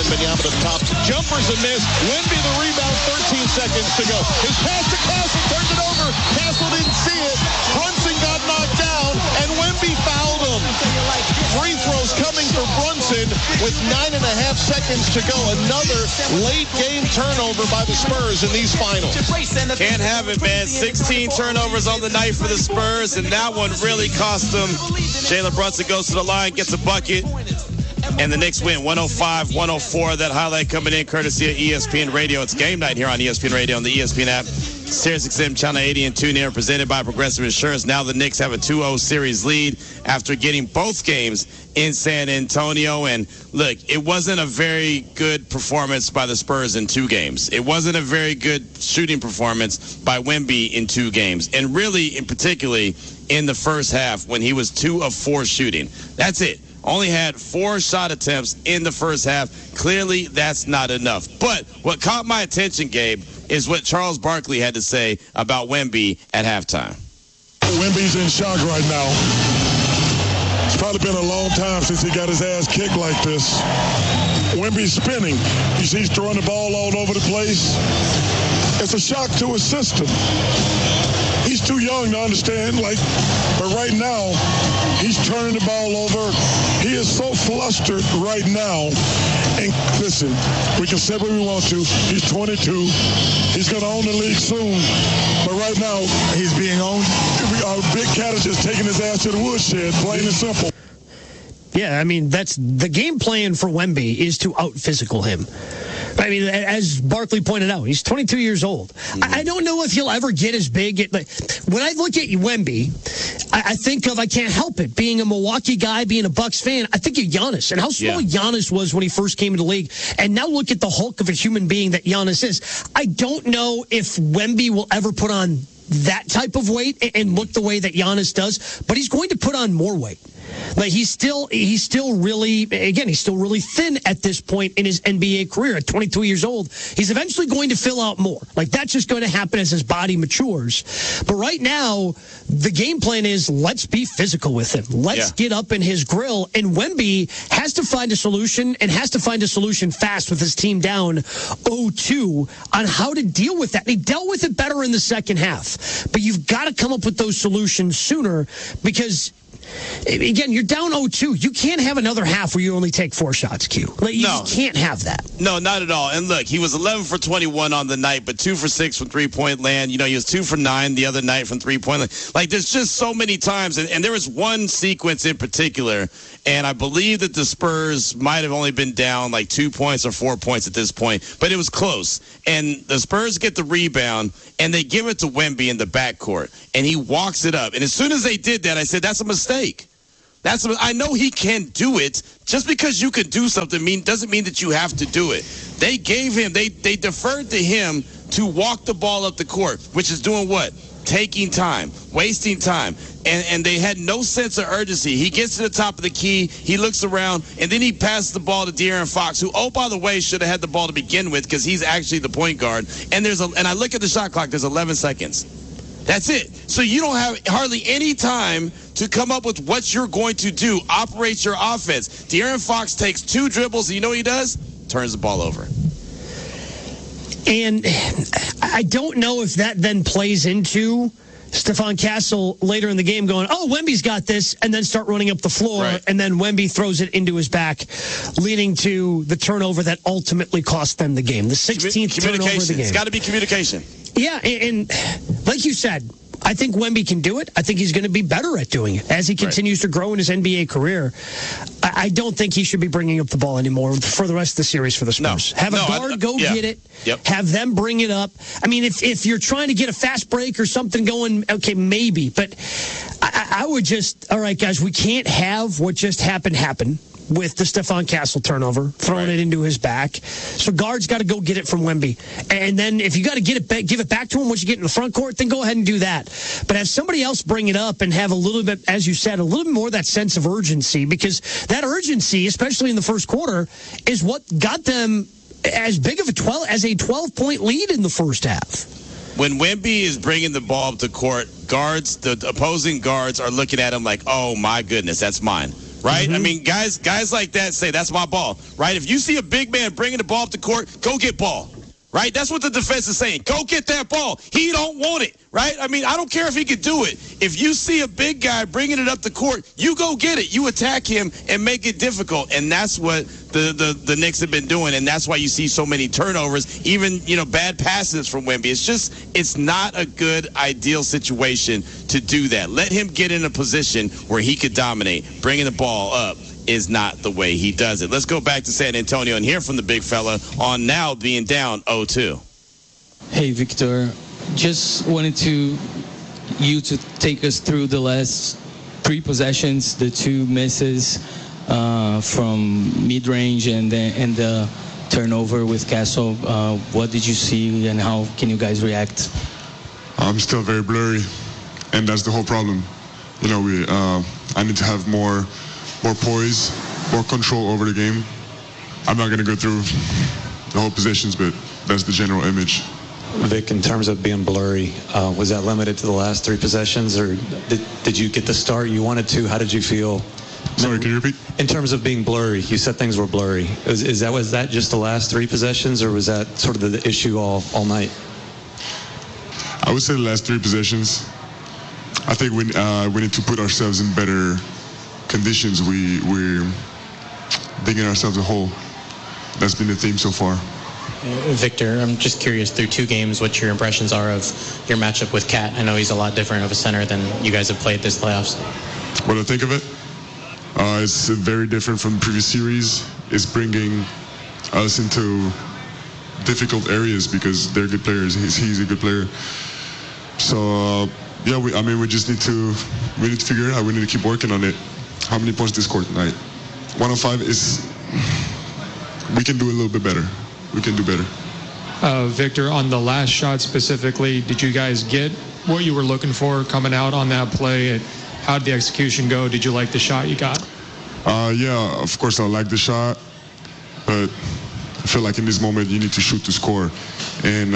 and Benyama up top. Jumpers a miss. Wemby the rebound, 13 seconds to go. His pass to Castle, turned it over. Castle didn't see it. Brunson got knocked down, and Wemby fouled him. Free throws coming for Brunson with 9.5 seconds to go. Another late game turnover by the Spurs in these finals. Can't have it, man. 16 turnovers on the night for the Spurs, and that one really cost them. Jalen Brunson goes to the line, gets a bucket, and the Knicks win 105-104. That highlight coming in courtesy of ESPN Radio. It's game night here on ESPN Radio on the ESPN app. SiriusXM Channel 80 and tune in, presented by Progressive Insurance. Now the Knicks have a 2-0 series lead after getting both games in San Antonio. And look, it wasn't a very good performance by the Spurs in 2 games. It wasn't a very good shooting performance by Wemby in 2 games. And really, in particularly in the first half when he was 2 of 4 shooting. That's it. Only had 4 shot attempts in the first half. Clearly, that's not enough. But what caught my attention, Gabe, is what Charles Barkley had to say about Wemby at halftime. Wemby's in shock right now. It's probably been a long time since he got his ass kicked like this. Wemby's spinning. You see he's throwing the ball all over the place. It's a shock to his system. He's too young to understand, but right now, he's turning the ball over. He is so flustered right now. And listen, we can say what we want to. He's 22. He's going to own the league soon. But right now, he's being owned. Big Cat is just taking his ass to the woodshed, plain and simple. Yeah, I mean, that's the game plan for Wemby is to out-physical him. I mean, as Barkley pointed out, he's 22 years old. Mm-hmm. I don't know if he'll ever get as big. When I look at Wemby, I think of, I can't help it, being a Milwaukee guy, being a Bucks fan, I think of Giannis and how small Giannis was when he first came into the league. And now look at the hulk of a human being that Giannis is. I don't know if Wemby will ever put on that type of weight and look the way that Giannis does, but he's going to put on more weight. Like he's still really thin at this point in his NBA career. At 22 years old, he's eventually going to fill out more. Like that's just going to happen as his body matures. But right now, the game plan is let's be physical with him. Let's get up in his grill. And Wemby has to find a solution and has to find a solution fast with his team down 0-2 on how to deal with that. And he dealt with it better in the second half. But you've got to come up with those solutions sooner because, again, you're down 0-2. You can't have another half where you only take 4 shots, Q. You just can't have that. No, not at all. And look, he was 11 for 21 on the night, but 2 for 6 from three-point land. You know, he was 2 for 9 the other night from three-point land. Like, there's just so many times. And there was one sequence in particular, and I believe that the Spurs might have only been down like 2 points or 4 points at this point, but it was close. And the Spurs get the rebound, and they give it to Wemby in the backcourt, and he walks it up. And as soon as they did that, I said, that's a mistake. I know he can do it. Just because you can do something doesn't mean that you have to do it. They gave him, they deferred to him to walk the ball up the court, which is doing what? Taking time, wasting time. And they had no sense of urgency. He gets to the top of the key, he looks around, and then he passes the ball to De'Aaron Fox, who, oh, by the way, should have had the ball to begin with because he's actually the point guard. And I look at the shot clock, there's 11 seconds. That's it. So you don't have hardly any time to come up with what you're going to do, operate your offense. De'Aaron Fox takes 2 dribbles, and you know what he does? Turns the ball over. And I don't know if that then plays into Stephon Castle later in the game going, oh, Wemby's got this, and then start running up the floor, right. And then Wemby throws it into his back, leading to the turnover that ultimately cost them the game. The 16th turnover of the game. It's got to be communication. Yeah, and like you said, I think Wemby can do it. I think he's going to be better at doing it as he continues to grow in his NBA career. I don't think he should be bringing up the ball anymore for the rest of the series for the Spurs. Have a guard get it. Yep. Have them bring it up. I mean, if you're trying to get a fast break or something going, okay, maybe. But I would just, all right, guys, we can't have what just happened with the Stephon Castle turnover, throwing it into his back. So guards got to go get it from Wemby. And then if you got to give it back to him once you get in the front court, then go ahead and do that. But have somebody else bring it up and have a little bit, as you said, a little bit more of that sense of urgency, because that urgency, especially in the first quarter, is what got them as big of a 12-point lead in the first half. When Wemby is bringing the ball up the court, the opposing guards are looking at him like, oh, my goodness, that's mine. right? I mean, guys like that say, that's my ball, right? If you see a big man bringing the ball up the court, go get ball. Right? That's what the defense is saying. Go get that ball. He don't want it, right? I mean, I don't care if he could do it. If you see a big guy bringing it up the court, you go get it. You attack him and make it difficult. And that's what the Knicks have been doing. And that's why you see so many turnovers, even, bad passes from Wemby. It's not a good, ideal situation to do that. Let him get in a position where he could dominate. Bringing the ball up is not the way he does it. Let's go back to San Antonio and hear from the big fella on now being down 0-2. Hey, Victor. Just wanted you to take us through the last 3 possessions, the 2 misses from mid-range and the turnover with Castle. What did you see and how can you guys react? I'm still very blurry, and that's the whole problem. I need to have more poise, more control over the game. I'm not going to go through the whole positions, but that's the general image. Vic, in terms of being blurry, was that limited to the last 3 possessions, or did you get the start you wanted to? How did you feel? Sorry, can you repeat? In terms of being blurry, you said things were blurry. Was that just the last 3 possessions, or was that sort of the issue all night? I would say the last 3 possessions. I think we need to put ourselves in better conditions. We're digging ourselves a hole. That's been the theme so far. Victor, I'm just curious, through 2 games, what your impressions are of your matchup with Cat. I know he's a lot different of a center than you guys have played this playoffs. What I think of it, it's very different from the previous series. It's bringing us into difficult areas because they're good players. He's a good player. So, we just need to figure it out. We need to keep working on it. How many points did they score tonight? 105 is, we can do a little bit better. We can do better. Victor, on the last shot specifically, did you guys get what you were looking for coming out on that play? How did the execution go? Did you like the shot you got? Yeah, of course I like the shot, but I feel like in this moment you need to shoot to score. And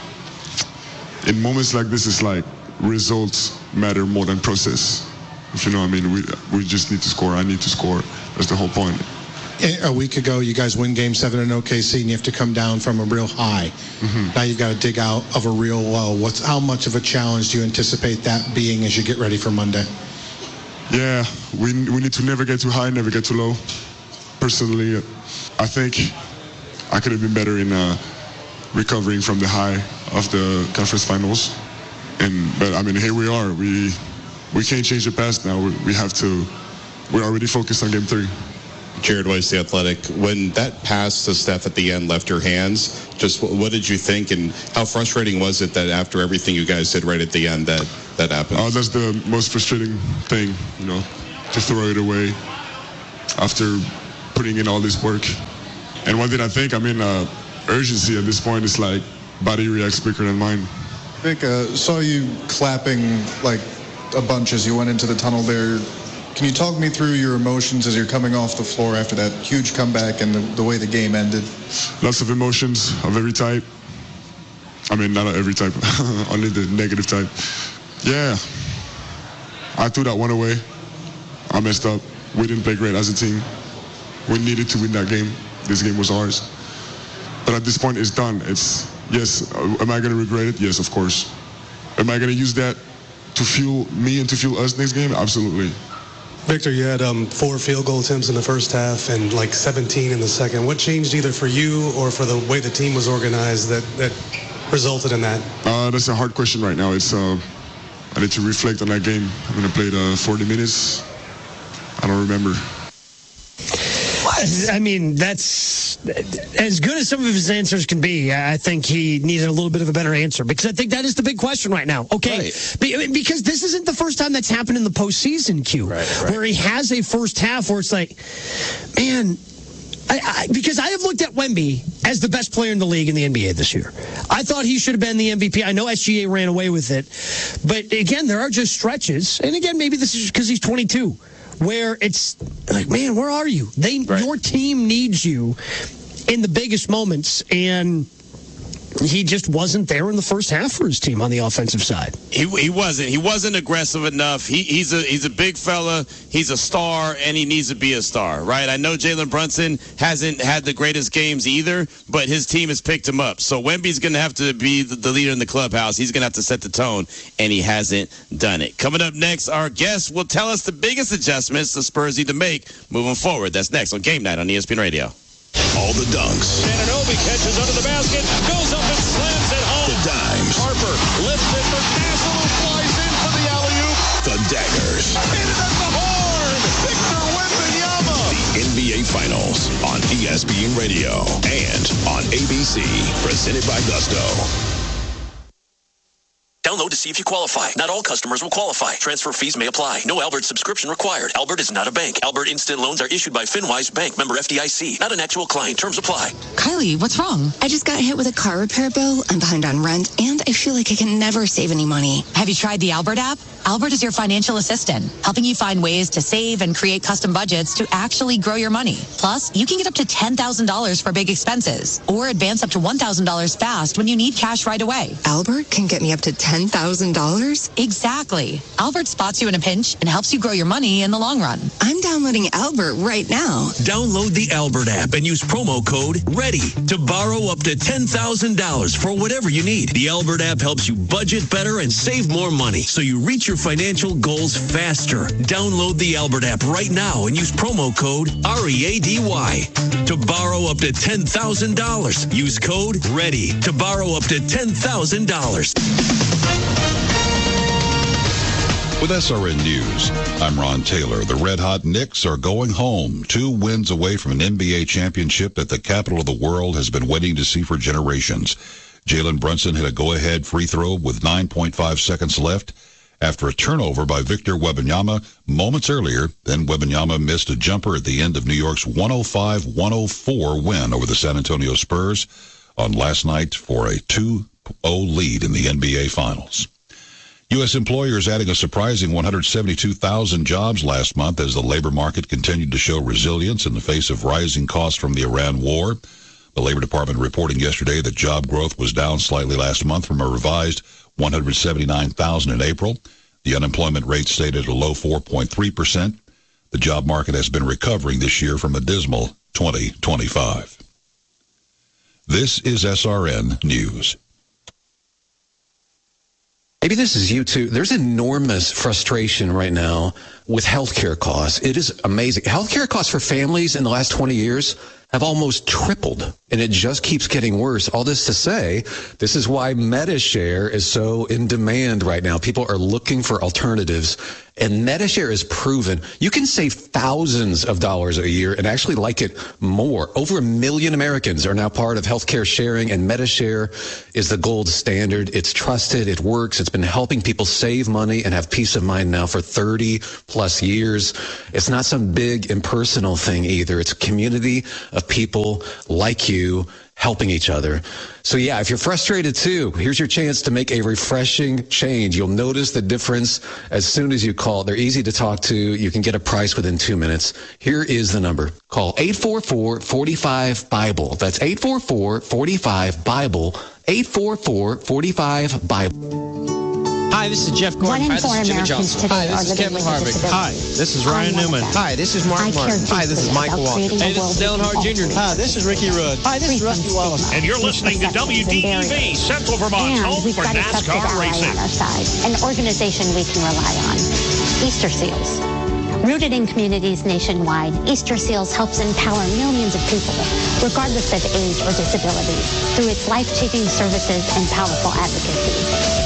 in moments like this, it's like results matter more than process. If you know what I mean, we just need to score. I need to score. That's the whole point. A week ago, you guys win Game 7 in OKC, and you have to come down from a real high. Now you've got to dig out of a real low. How much of a challenge do you anticipate that being as you get ready for Monday? Yeah, we need to never get too high, never get too low. Personally, I think I could have been better in recovering from the high of the conference finals. But I mean, here we are. We can't change the past now. We're already focused on Game 3. Jared Weiss, The Athletic. When that pass to Steph at the end left your hands, just what did you think, and how frustrating was it that after everything you guys did right at the end that happened? That's the most frustrating thing, to throw it away after putting in all this work. And what did I think? I mean, urgency at this point is like body reacts quicker than mine. Vic, saw you clapping like a bunch as you went into the tunnel there. Can you talk me through your emotions as you're coming off the floor after that huge comeback and the way the game ended? Lots of emotions of every type. I mean, not every type, only the negative type. Yeah, I threw that one away. I messed up. We didn't play great as a team. We needed to win that game. This game was ours. But at this point, it's done. Yes, am I going to regret it? Yes, of course. Am I going to use that to fuel me and to fuel us next game? Absolutely. Victor, you had 4 field goal attempts in the first half and like 17 in the second. What changed either for you or for the way the team was organized that resulted in that? That's a hard question right now. I need to reflect on that game. I'm going to play 40 minutes. I don't remember. I mean, that's as good as some of his answers can be. I think he needed a little bit of a better answer because I think that is the big question right now. Okay, right. Because this isn't the first time that's happened in the postseason, Q, right. Where he has a first half where it's like, man, because I have looked at Wemby as the best player in the league in the NBA this year. I thought he should have been the MVP. I know SGA ran away with it. But again, there are just stretches. And again, maybe this is because he's 22. Where it's like, man, where are you? Your team needs you in the biggest moments. And he just wasn't there in the first half for his team on the offensive side. He wasn't. He wasn't aggressive enough. He's a big fella. He's a star, and he needs to be a star, right? I know Jalen Brunson hasn't had the greatest games either, but his team has picked him up. So Wemby's going to have to be the leader in the clubhouse. He's going to have to set the tone, and he hasn't done it. Coming up next, our guest will tell us the biggest adjustments the Spurs need to make moving forward. That's next on Game Night on ESPN Radio. All the dunks. Anunoby catches under the basket, goes up and slams it home. The dimes. Harper lifts it for Castle, who flies in for the alley-oop. The daggers. Hit it at the horn. Victor Wembanyama. The NBA Finals on ESPN Radio and on ABC. Presented by Gusto. Download to see if you qualify. Not all customers will qualify. Transfer fees may apply. No Albert subscription required. Albert is not a bank. Albert Instant Loans are issued by FinWise Bank, member FDIC. Not an actual client. Terms apply. Kylie, what's wrong? I just got hit with a car repair bill. I'm behind on rent, and I feel like I can never save any money. Have you tried the Albert app? Albert is your financial assistant, helping you find ways to save and create custom budgets to actually grow your money. Plus, you can get up to $10,000 for big expenses or advance up to $1,000 fast when you need cash right away. Albert can get me up to $10,000? Exactly. Albert spots you in a pinch and helps you grow your money in the long run. I'm downloading Albert right now. Download the Albert app and use promo code READY to borrow up to $10,000 for whatever you need. The Albert app helps you budget better and save more money so you reach your financial goals faster. Download the Albert app right now and use promo code READY to borrow up to $10,000. Use code READY to borrow up to $10,000. With SRN News, I'm Ron Taylor. The Red Hot Knicks are going home, 2 wins away from an NBA championship that the capital of the world has been waiting to see for generations. Jalen Brunson hit a go-ahead free throw with 9.5 seconds left after a turnover by Victor Wembanyama moments earlier. Then Wembanyama missed a jumper at the end of New York's 105-104 win over the San Antonio Spurs on last night for a 2-0 lead in the NBA Finals. U.S. employers adding a surprising 172,000 jobs last month as the labor market continued to show resilience in the face of rising costs from the Iran war. The Labor Department reporting yesterday that job growth was down slightly last month from a revised 179,000 in April. The unemployment rate stayed at a low 4.3%. The job market has been recovering this year from a dismal 2025. This is SRN News. Maybe this is you too. There's enormous frustration right now with healthcare costs. It is amazing. Healthcare costs for families in the last 20 years have almost tripled, and it just keeps getting worse. All this to say, this is why MediShare is so in demand right now. People are looking for alternatives, and MediShare is proven. You can save thousands of dollars a year and actually like it more. Over 1 million Americans are now part of healthcare sharing, and MediShare is the gold standard. It's trusted. It works. It's been helping people save money and have peace of mind now for 30 plus years. It's not some big impersonal thing either. It's a community of people like you helping each other. So yeah, if you're frustrated too, here's your chance to make a refreshing change. You'll notice the difference as soon as you call. They're easy to talk to. You can get a price within 2 minutes. Here is the number. Call 844-45-BIBLE. That's 844-45-BIBLE. 844-45-BIBLE. Hi, this is Jeff Gordon. Hi, this is Jimmy Johnson. Hi, this is Kevin Harvick. Hi, this is Ryan Newman. Hi, this is Mark Martin. Hi, this is Michael Walker. Hey, this is Dale Hart Jr. Hi, this is Ricky Rudd. Hi, this is Rusty Wallace. And you're listening to WDEV, Central Vermont's home for NASCAR racing. On our side, an organization we can rely on. Easter Seals. Rooted in communities nationwide, Easter Seals helps empower millions of people, regardless of age or disability, through its life-changing services and powerful advocacy.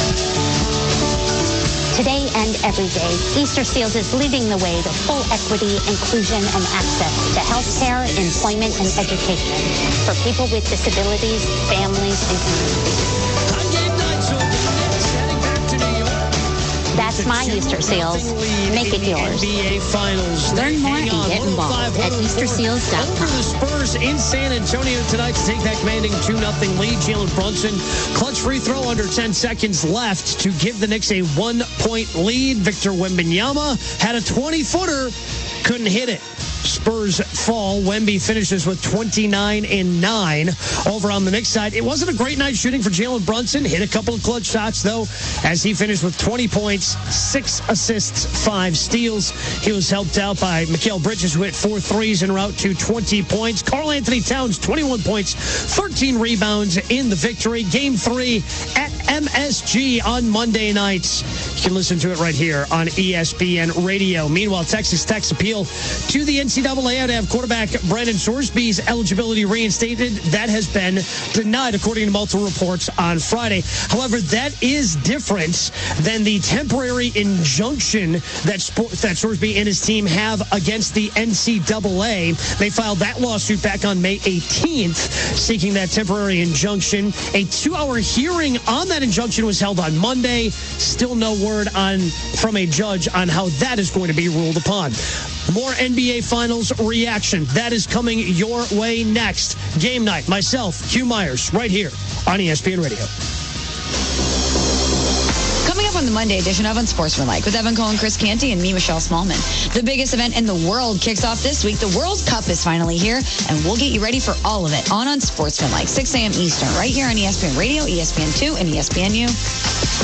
Today and every day, Easter Seals is leading the way to full equity, inclusion, and access to health care, employment, and education for people with disabilities, families, and communities. That's my Easter Seals. Make it yours. NBA Finals. Learn more and get involved at EasterSeals.com. The Spurs in San Antonio tonight to take that commanding 2-0 lead. Jalen Brunson, clutch free throw under 10 seconds left to give the Knicks a 1-point lead. Victor Wembanyama had a 20-footer, couldn't hit it. Spurs fall. Wemby finishes with 29 and 9. Over on the Knicks side, it wasn't a great night shooting for Jalen Brunson. Hit a couple of clutch shots, though, as he finished with 20 points, 6 assists, 5 steals. He was helped out by Mikal Bridges, who hit 4 threes en route to 20 points. Karl Anthony Towns, 21 points, 13 rebounds in the victory. Game 3 at MSG on Monday nights. You can listen to it right here on ESPN Radio. Meanwhile, Texas Tech's appeal to the NCAA to have quarterback Brandon Sorsby's eligibility reinstated, that has been denied, according to multiple reports on Friday. However, that is different than the temporary injunction that Sorsby and his team have against the NCAA. They filed that lawsuit back on May 18th, seeking that temporary injunction. A 2-hour hearing on that injunction was held on Monday. Still no word from a judge on how that is going to be ruled upon. More NBA Finals reaction. That is coming your way next. Game night. Myself, Hugh Myers, right here on ESPN Radio. Coming up on the Monday edition of Unsportsmanlike with Evan Cohen, Chris Canty, and me, Michelle Smallman. The biggest event in the world kicks off this week. The World Cup is finally here, and we'll get you ready for all of it on Unsportsmanlike, 6 a.m. Eastern, right here on ESPN Radio, ESPN2, and ESPNU.